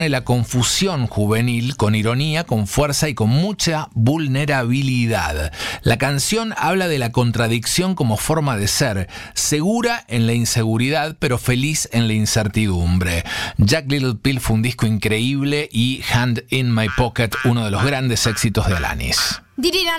la confusión juvenil con ironía, con fuerza y con mucha vulnerabilidad. La canción habla de la contradicción como forma de ser, segura en la inseguridad, pero feliz en la incertidumbre. Jagged Little Pill fue un disco increíble y Hand in My Pocket, uno de los grandes éxitos de Alanis.